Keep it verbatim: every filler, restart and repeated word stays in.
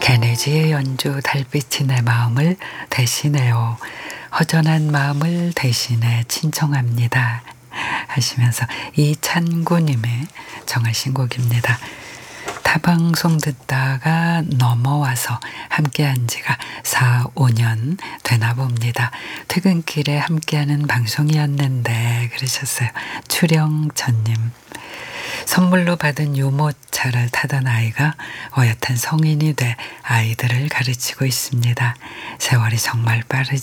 개네지의 연주 달빛이 내 마음을 대신해요. 허전한 마음을 대신해 친청합니다. 하시면서 이찬구님의 정하신 곡입니다. 타방송 듣다가 넘어와서 함께한 지가 사, 오 년 되나 봅니다. 퇴근길에 함께하는 방송이었는데 그러셨어요. 추령전님. 선물로 받은 유모차를 타던 아이가 어엿한 성인이 돼 아이들을 가르치고 있습니다. 세월이 정말 빠르지